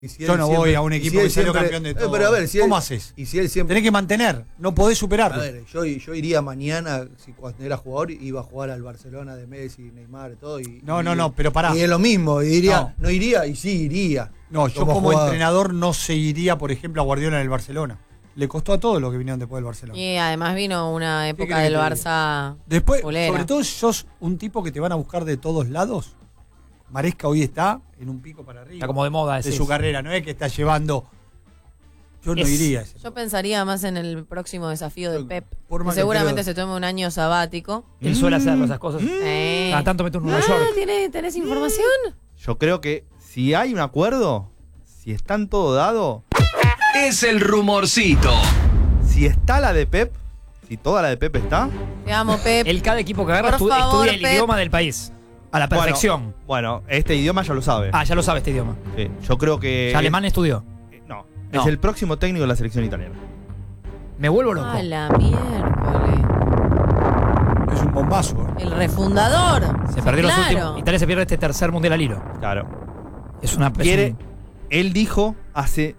Yo no voy a un equipo que salió campeón de todo. Pero a ver, ¿Cómo haces? Y si él siempre... Tenés que mantener, no podés superarlo. A ver, yo iría mañana, cuando era jugador, iba a jugar al Barcelona de Messi, Neymar, todo. No, pero pará. Y es lo mismo, y diría, no iría, y sí iría. No, yo como entrenador no seguiría, por ejemplo, a Guardiola en el Barcelona. Le costó a todos los que vinieron después del Barcelona. Y además vino una época del Barça. Después, pulera. sobre todo, sos un tipo que te van a buscar de todos lados. Maresca hoy está en un pico para arriba. Está como de moda de su carrera, no es que está llevando. Yo no iría a ese. Yo pensaría más en el próximo desafío de Pep. Que seguramente se tome un año sabático. Él suele hacerlo, esas cosas. Cada tanto mete un Nueva York. ¿Tenés información? Yo creo que si hay un acuerdo, si están todo dado, es el rumorcito. Si está la de Pep, si toda la de Pep está. Te amo, Pep. Cada equipo que agarra estudia el idioma del país. A la perfección. Bueno, este idioma ya lo sabe. Ya lo sabe este idioma. Sí, yo creo que... ¿Ya alemán estudió? No, es el próximo técnico de la selección italiana. Me vuelvo loco. A la miércoles. Es un bombazo. El refundador. Se perdió los últimos. Italia se pierde este tercer mundial al hilo. Claro. Es una... Él dijo hace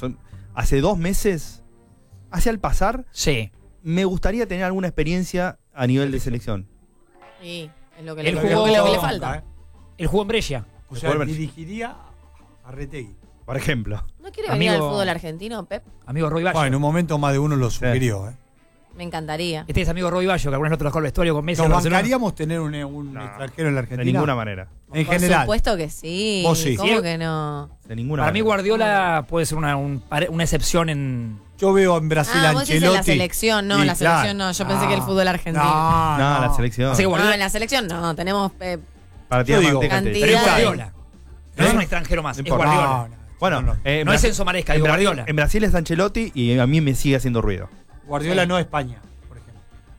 2 meses, hacia el pasar, me gustaría tener alguna experiencia a nivel de selección. Sí. Es lo que le falta. El jugó en Brescia. O sea, dirigiría a Retegui. Por ejemplo. ¿No quiere venir al fútbol argentino, Pep? Amigo Roy Baggio. Bueno, en un momento más de uno lo sugirió. Me encantaría. Este es amigo Roy Baggio, que alguna vez lo trabajó el vestuario con Messi. ¿Nos bancaríamos tener un extranjero en la Argentina? De ninguna manera. En general. Por supuesto que sí. Vos sí. ¿Cómo que no? De ninguna Para manera. mí Guardiola puede ser una excepción en... Yo veo en Brasil a vos Ancelotti. decís en la selección, no, Sí, la selección claro. no. Yo pensé que el fútbol argentino. No, la selección. Así que Guardiola, en la selección no. Tenemos para ti digo, cantidad. pero es Guardiola. No es un extranjero más, es Guardiola. Bueno, no es Enzo Maresca, digo Guardiola. En Brasil es Ancelotti y a mí me sigue haciendo ruido. Guardiola no España, por ejemplo.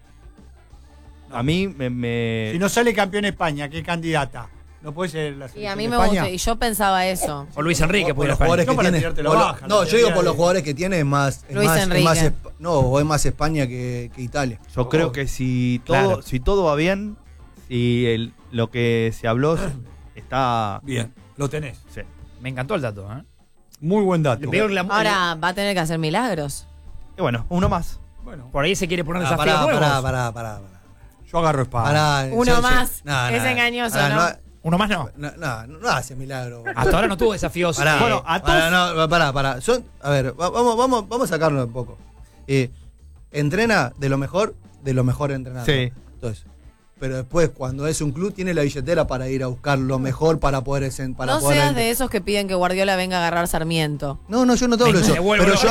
A mí me... Si no sale campeón España, ¿qué candidata? No puede ser la selección Y a mí de me España. gusta, y yo pensaba eso. O Luis Enrique por puede los jugadores que tiene. Yo digo por los de- jugadores que tiene es más España que Italia. Yo creo que si todo va bien, si lo que se habló está... Bien, lo tenés. Sí. Me encantó el dato, ¿eh? Muy buen dato. Ahora va a tener que hacer milagros. Y bueno, uno más. Bueno, Por ahí se quiere poner desafíos nuevos. Pará. yo agarro España. Uno más. Es engañoso, ¿no? Uno más no. No hace milagro. Hasta ahora no tuvo desafíos. Bueno, a todos. Pará. A ver, vamos a sacarlo un poco. Entrena de lo mejor entrenado. Sí. Entonces, pero después, cuando es un club, tiene la billetera para ir a buscar lo mejor para poder... No seas de esos que piden que Guardiola venga a agarrar Sarmiento. No, yo no te hablo de eso.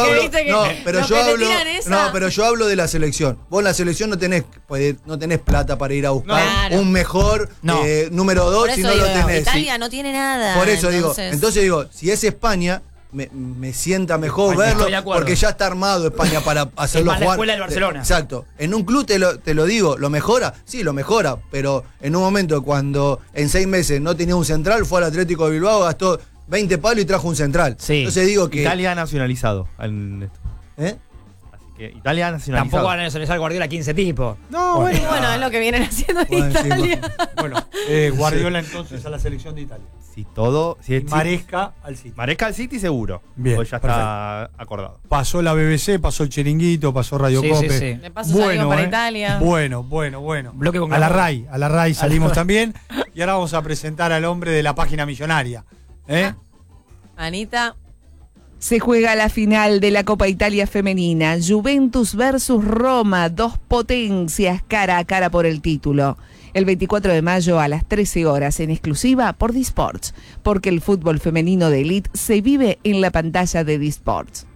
Pero yo hablo de la selección. Vos en la selección no tenés plata para ir a buscar un mejor número 2 si no lo tenés. Italia no tiene nada. Por eso entonces digo, si es España, me sienta mejor verlo, porque ya está armado España para hacerlo es más jugar. la escuela del Barcelona. Exacto. En un club te lo digo, ¿lo mejora? Sí, lo mejora, pero en un momento cuando en 6 meses no tenía un central, fue al Atlético de Bilbao, gastó 20 palos y trajo un central. Sí. Entonces digo que... Italia ha nacionalizado en esto. Así que Italia ha nacionalizado. Tampoco van a nacionalizar Guardiola 15 tipos. No, bueno, es lo que vienen haciendo en Italia. Bueno, Guardiola entonces a la selección de Italia. Si todo... Si Y Maresca al City. Maresca al City seguro. Bien, Pues ya está acordado. Pasó la BBC, pasó el Chiringuito, pasó Radio Cope. Sí. Me paso salido para Italia. Bueno. Bloque con A la glamour. RAI salimos también. Y ahora vamos a presentar al hombre de la página millonaria. Anita. Se juega la final de la Copa Italia Femenina. Juventus versus Roma, 2 potencias cara a cara por el título. El 24 de mayo a las 13 horas en exclusiva por Disports, porque el fútbol femenino de élite se vive en la pantalla de Disports.